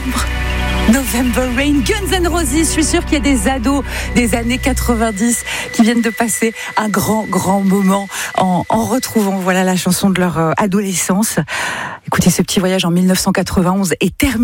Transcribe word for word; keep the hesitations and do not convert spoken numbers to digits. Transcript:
novembre. November Rain, Guns N' Roses. Je suis sûre qu'il y a des ados des années quatre-vingt-dix qui viennent de passer un grand, grand moment en, en retrouvant voilà, la chanson de leur adolescence. Écoutez, ce petit voyage en dix-neuf cent quatre-vingt-onze est terminé.